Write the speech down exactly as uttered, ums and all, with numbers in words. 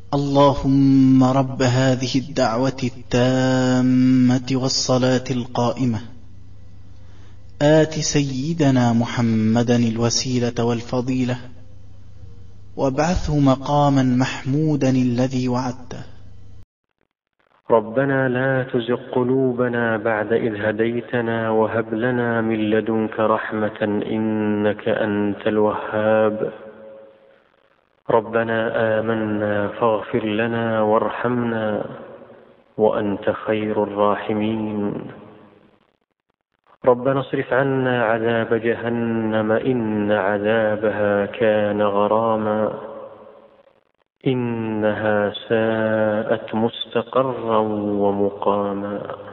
اللهم رب هذه الدعوة التامة والصلاة القائمة آت سيدنا محمدا الوسيلة والفضيلة وابعثه مقاما محمودا الذي وعدته. ربنا لا تزغ قلوبنا بعد إذ هديتنا وهب لنا من لدنك رحمة إنك أنت الوهاب. ربنا آمنا فاغفر لنا وارحمنا وأنت خير الراحمين. ربنا اصرف عنا عذاب جهنم إن عذابها كان غراما إنها ساءت مستقرا ومقاما.